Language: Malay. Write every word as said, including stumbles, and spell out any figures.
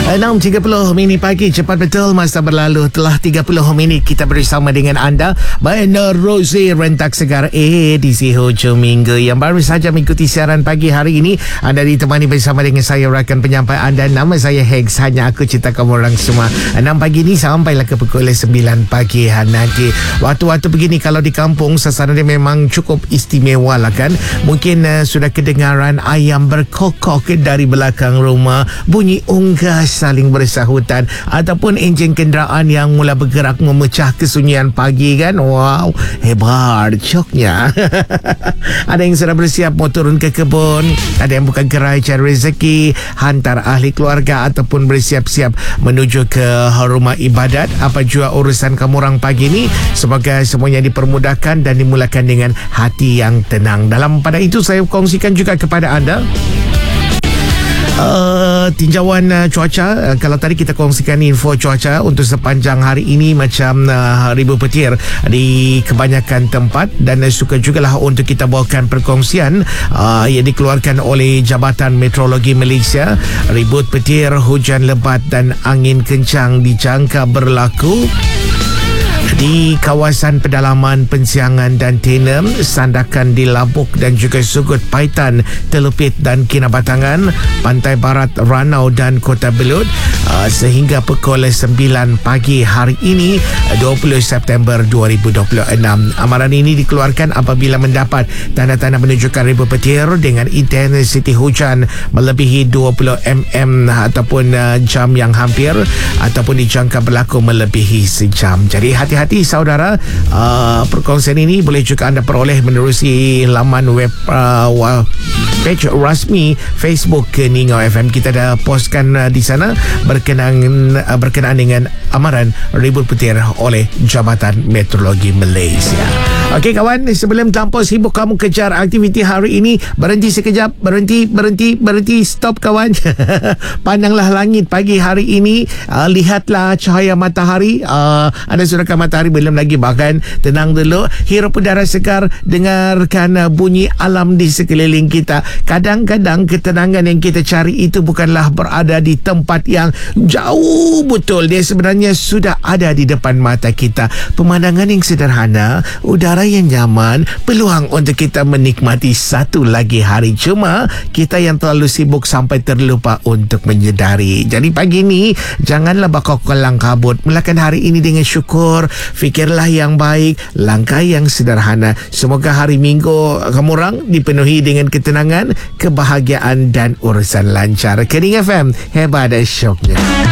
enam tiga puluh minit pagi. Cepat betul masa berlalu. Telah tiga puluh minit kita bersama dengan anda menerusi rentak segar edisi hujung minggu. Yang baru saja mengikuti siaran pagi hari ini, anda ditemani bersama dengan saya, rakan penyampai anda. Nama saya Hex. Hanya aku cerita kamu orang semua. enam pagi ni sampailah ke pukul sembilan pagi nanti. Waktu-waktu begini kalau di kampung sasaran dia memang cukup istimewa lah kan. Mungkin uh, sudah kedengaran ayam berkokok dari belakang rumah, bunyi unggas saling bersahutan, ataupun enjin kenderaan yang mula bergerak memecah kesunyian pagi kan. Wow, hebat coknya. Ada yang sedang bersiap mau turun ke kebun, ada yang buka gerai cari rezeki, hantar ahli keluarga, ataupun bersiap-siap menuju ke rumah ibadat. Apa jua urusan kamu orang pagi ni, semoga semuanya dipermudahkan dan dimulakan dengan hati yang tenang. Dalam pada itu saya kongsikan juga kepada anda Uh, tinjauan uh, cuaca. uh, Kalau tadi kita kongsikan info cuaca untuk sepanjang hari ini macam uh, ribu petir di kebanyakan tempat, dan uh, suka jugalah untuk kita bawakan perkongsian uh, yang dikeluarkan oleh Jabatan Meteorologi Malaysia. Ribut petir, hujan lebat dan angin kencang dijangka berlaku di kawasan pedalaman Pensiangan dan Tenem, Sandakan di Labuk dan juga Sugut Paitan, Telupit dan Kinabatangan, Pantai Barat Ranau dan Kota Belud uh, sehingga pukul sembilan pagi hari ini dua puluh September dua ribu dua puluh enam. Amaran ini dikeluarkan apabila mendapat tanda-tanda menunjukkan ribu petir dengan intensiti hujan melebihi dua puluh milimeter ataupun uh, jam yang hampir, ataupun dijangka berlaku melebihi sejam. Jadi hati-hati saudara. uh, Perkongsian ini boleh juga anda peroleh menerusi laman web uh, page rasmi Facebook ke Ningau F M. Kita dah postkan uh, di sana berkenaan uh, berkenaan dengan amaran ribut petir oleh Jabatan Meteorologi Malaysia. Okey kawan, sebelum terlampau sibuk kamu kejar aktiviti hari ini, berhenti sekejap, berhenti, berhenti, berhenti, stop kawan. Pandanglah langit pagi hari ini, uh, lihatlah cahaya matahari. uh, Ada surakan matahari belum lagi, bahkan tenang dulu, hirup udara segar, dengarkan uh, bunyi alam di sekeliling kita. Kadang-kadang ketenangan yang kita cari itu bukanlah berada di tempat yang jauh betul, dia sebenarnya sudah ada di depan mata kita. Pemandangan yang sederhana, udara yang nyaman, peluang untuk kita menikmati satu lagi hari. Cuma kita yang terlalu sibuk sampai terlupa untuk menyedari. Jadi pagi ni janganlah bakal kelang kabut, melakukan hari ini dengan syukur. Fikirlah yang baik, langkah yang sederhana. Semoga hari Minggu kamu orang dipenuhi dengan ketenangan, kebahagiaan dan urusan lancar. Kening F M, hebat syoknya.